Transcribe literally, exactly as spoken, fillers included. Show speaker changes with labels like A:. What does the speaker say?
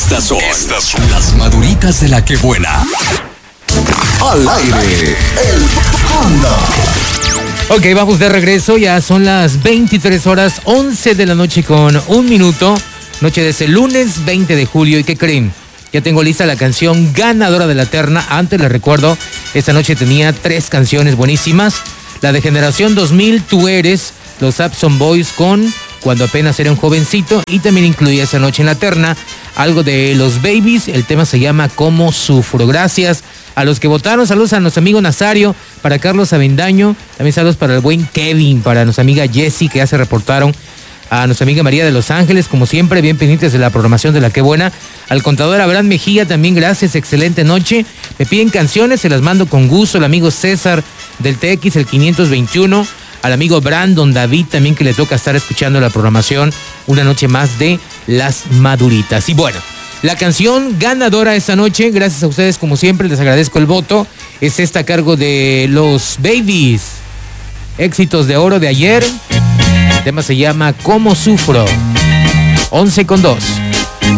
A: Estas son, Estas son las maduritas de la que buena. Al aire, el Panda.
B: Ok, vamos de regreso. Ya son las veintitrés horas, once de la noche con un minuto. Noche de ese lunes veinte de julio. ¿Y qué creen? Ya tengo lista la canción ganadora de la terna. Antes les recuerdo, esta noche tenía tres canciones buenísimas. La de Generación dos mil, Tú Eres, los Abson Boys con Cuando Apenas Era un Jovencito. Y también incluía esa noche en la terna algo de Los Babies. El tema se llama Cómo Sufro. Gracias a los que votaron. Saludos a nuestro amigo Nazario, para Carlos Avendaño. También saludos para el buen Kevin, para nuestra amiga Jessie, que ya se reportaron. A nuestra amiga María de Los Ángeles, como siempre, bien pendientes de la programación de La Que Buena. Al contador Abraham Mejía, también gracias, excelente noche. Me piden canciones, se las mando con gusto. El amigo César del T X, el quinientos veintiuno. Al amigo Brandon David, también, que le toca estar escuchando la programación una noche más de Las Maduritas. Y bueno, la canción ganadora esta noche, gracias a ustedes como siempre, les agradezco el voto, es esta a cargo de Los Babies. Éxitos de oro de ayer. El tema se llama Cómo Sufro. once con dos.